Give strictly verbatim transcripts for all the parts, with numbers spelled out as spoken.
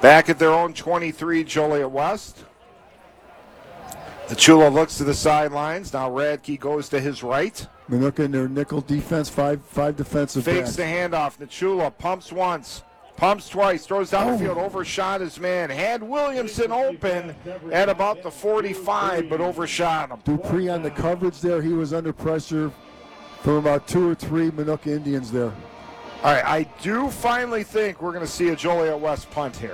Back at their own twenty-three, Joliet West. The Chula looks to the sidelines. Now Radke goes to his right. Minooka in their nickel defense, five five defensive Fakes backs. the handoff. Nachula pumps once, pumps twice, throws down Oh. the field, overshot his man. Had Williamson open at about the forty-five, but overshot him. Dupree on the coverage there. He was under pressure from about two or three Minooka Indians there. All right, I do finally think we're going to see a Joliet West punt here.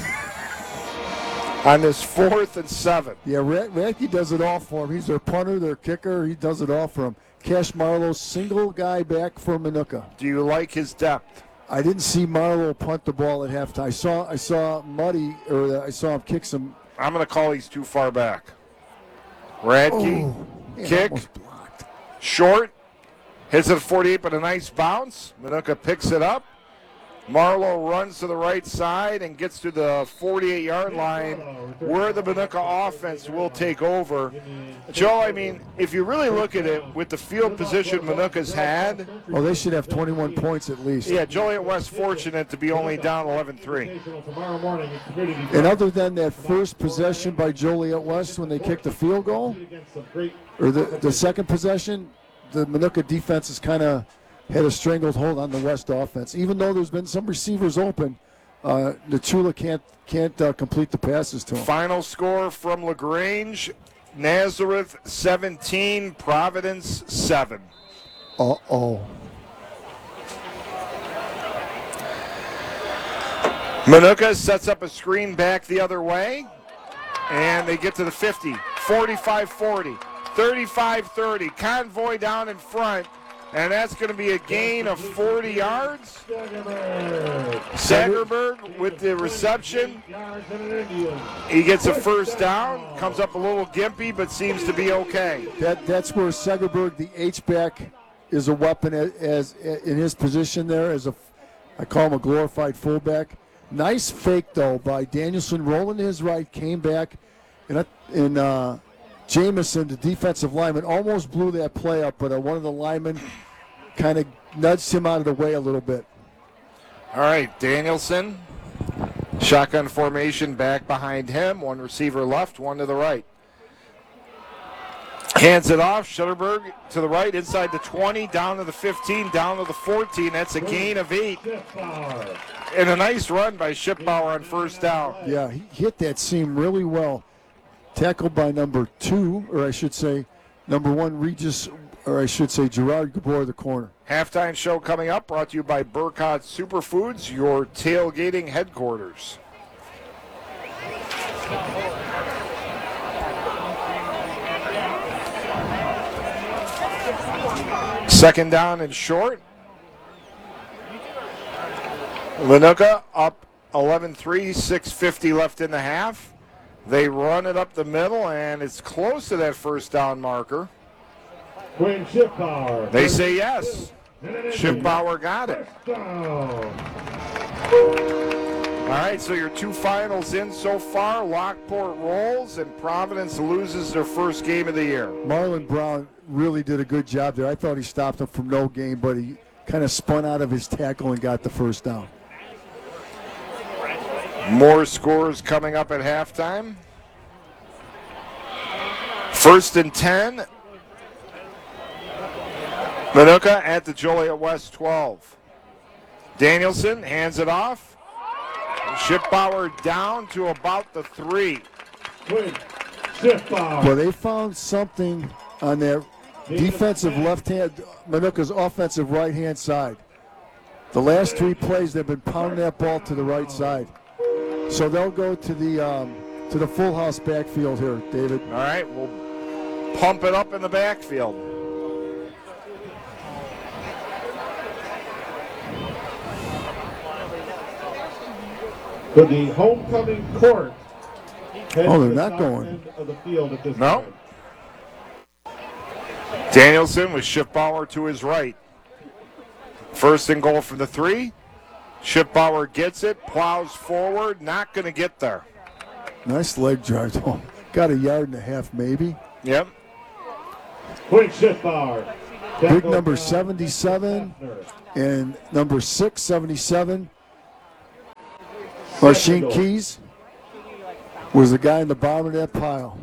On this fourth and seven. Yeah, Radke does it all for him. He's their punter, their kicker. He does it all for him. Cash Marlowe, single guy back for Minooka. Do you like his depth? I didn't see Marlowe punt the ball at halftime. I saw I saw Muddy, or I saw him kick some. I'm going to call he's too far back. Radke, Oh, man, kick, almost blocked. short, hits it at forty-eight, but a nice bounce. Minooka picks it up. Marlowe runs to the right side and gets to the forty-eight-yard line where the Minooka offense will take over. Joe, I mean, if you really look at it, with the field position Minooka's had, Oh, they should have twenty-one points at least. yeah, Joliet West fortunate to be only down eleven three. And other than that first possession by Joliet West when they kicked the field goal, or the, the second possession, the Minooka defense has kind of had a strangled hold on the West offense. Even though there's been some receivers open, uh, Nachula can't can't uh, complete the passes to him. Final score from LaGrange, Nazareth seventeen, Providence seven. Uh-oh. Minooka sets up a screen back the other way, and they get to the fifty, forty-five forty, thirty-five thirty. Convoy down in front, and that's going to be a gain of forty yards. Sagerberg with the reception. He gets a first down, comes up a little gimpy, but seems to be okay. That That's where Segerberg, the H-back, is a weapon as, as in his position there as a, I call him a glorified fullback. Nice fake, though, by Danielson, rolling to his right, came back, and, and uh, Jamison, the defensive lineman, almost blew that play up, but uh, one of the linemen kind of nudged him out of the way a little bit. All right, Danielson, shotgun formation back behind him, one receiver left, one to the right. Hands it off, Shutterberg to the right, inside the twenty, down to the fifteen, down to the fourteen. That's a gain of eight. And a nice run by Shipbauer on first down. Yeah, he hit that seam really well. Tackled by number two, or I should say, number one, Regis, or I should say, Gerard Gabor, the corner. Halftime show coming up, brought to you by Burkott Superfoods, your tailgating headquarters. Second down and short. Minooka up eleven three, six fifty left in the half. They run it up the middle, and it's close to that first down marker. They say yes. Shipbauer got it. All right, so your two finals in so far. Lockport rolls, and Providence loses their first game of the year. Marlon Brown really did a good job there. I thought he stopped him from no gain, but he kind of spun out of his tackle and got the first down. More scores coming up at halftime. First and ten. Minooka at the Joliet West twelve. Danielson hands it off. Shipbauer down to about the three. Well, they found something on their defensive left hand, Minooka's offensive right hand side. The last three plays, they've been pounding that ball to the right side. So they'll go to the um, to the full house backfield here, David. All right, we'll pump it up in the backfield. For the homecoming court. Oh, they're not going. Of the field at this No. time. Danielson with Shipbauer to his right. First and goal from the three. Shipbauer gets it, plows forward, not going to get there. Nice leg drive, though. Got a yard and a half, maybe. Yep. Quick Shipbauer. Big number seventy-seven and number six, seventy-seven. Marcin Keys was the guy in the bottom of that pile.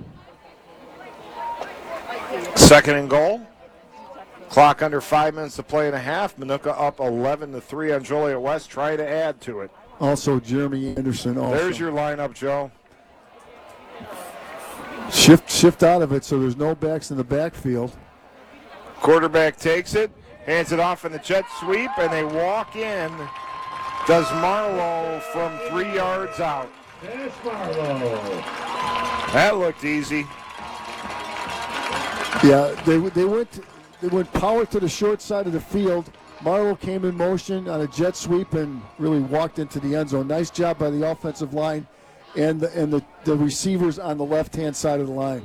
Second and goal. Clock under five minutes to play and a half. Manuka up eleven to three on Joliet West. Try to add to it. Also, Jeremy Anderson. Also. There's your lineup, Joe. Shift, shift out of it so there's no backs in the backfield. Quarterback takes it, hands it off in the jet sweep, and they walk in. Does Marlowe from three yards out. There's Marlowe. That looked easy. Yeah, they they went they went power to the short side of the field. Marlowe came in motion on a jet sweep and really walked into the end zone. Nice job by the offensive line and the, and the, the receivers on the left-hand side of the line.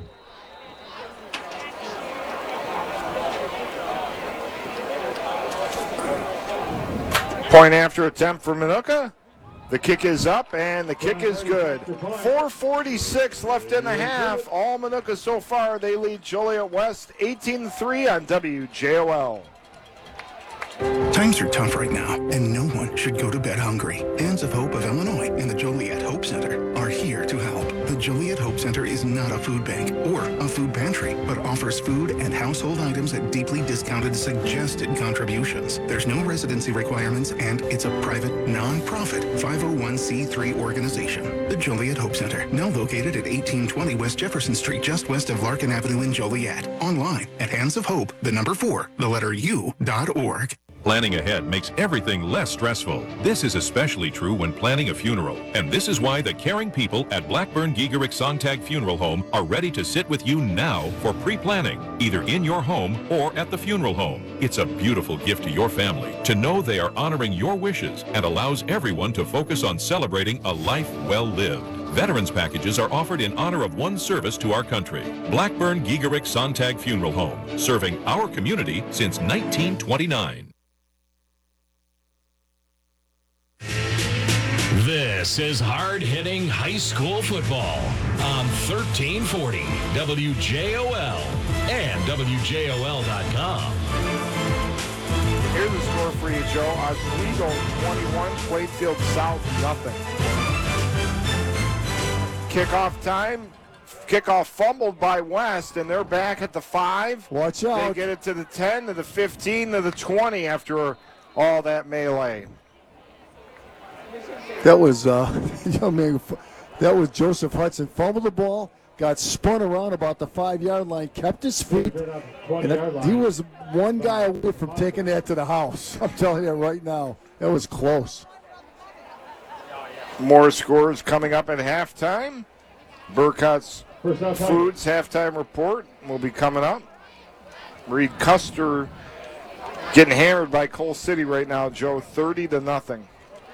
Point after attempt for Manuka. The kick is up, and the kick is good. four forty-six left in the half. All Manuka so far. They lead Joliet West eighteen to three on W J O L. Times are tough right now, and no one should go to bed hungry. Hands of Hope of Illinois and the Joliet Hope Center are here to help. The Joliet Hope Center is not a food bank or a food pantry, but offers food and household items at deeply discounted suggested contributions. There's no residency requirements, and it's a private, non-profit five oh one c three organization. The Joliet Hope Center, now located at eighteen twenty West Jefferson Street, just west of Larkin Avenue in Joliet. Online at hands of hope, the number four, the letter U, dot org. Planning ahead makes everything less stressful. This is especially true when planning a funeral. And this is why the caring people at Blackburn Giegerick Sontag Funeral Home are ready to sit with you now for pre-planning, either in your home or at the funeral home. It's a beautiful gift to your family to know they are honoring your wishes and allows everyone to focus on celebrating a life well lived. Veterans packages are offered in honor of one service to our country. Blackburn Giegerick Sontag Funeral Home, serving our community since nineteen twenty-nine. This is hard-hitting high school football on thirteen forty W J O L and W J O L dot com. Here's the score for you, Joe. Oswego twenty-one, Plainfield South nothing. Kickoff time. Kickoff fumbled by West, and they're back at the five. Watch They out. get it to the ten, to the fifteen, to the twenty after all that melee. That was uh, young man. That was Joseph Hudson. Fumbled the ball, got spun around about the five-yard line, kept his feet, and that, he was one guy away from taking that to the house. I'm telling you right now, that was close. More scores coming up at halftime. Burcott's First down, target. Foods halftime report will be coming up. Reed Custer getting hammered by Coal City right now, Joe, thirty to nothing.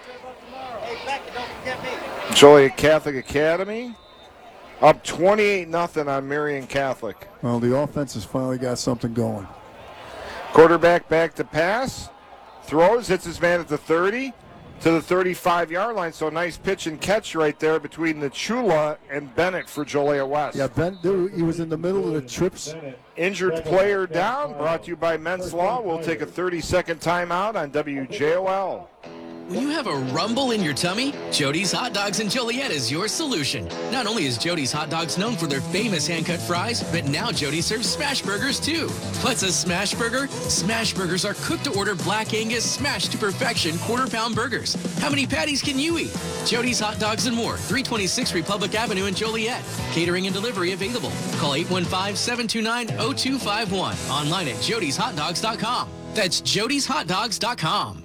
Joliet Catholic Academy up twenty-eight nothing on Marion Catholic. Well, the offense has finally got something going. Quarterback back to pass. Throws, hits his man at the thirty to the thirty-five-yard line. So nice pitch and catch right there between the Chula and Bennett for Joliet West. Yeah, Ben, dude, he was in the middle of the trips. Injured player down, brought to you by Men's Law. We'll take a thirty-second timeout on W J O L. When you have a rumble in your tummy, Jody's Hot Dogs in Joliet is your solution. Not only is Jody's Hot Dogs known for their famous hand-cut fries, but now Jody serves smash burgers too. What's a smash burger? Smash burgers are cooked-to-order Black Angus smashed to perfection quarter-pound burgers. How many patties can you eat? Jody's Hot Dogs and more, three twenty-six Republic Avenue in Joliet. Catering and delivery available. Call eight one five, seven two nine, zero two five one. Online at jodys hot dogs dot com. That's jodys hot dogs dot com.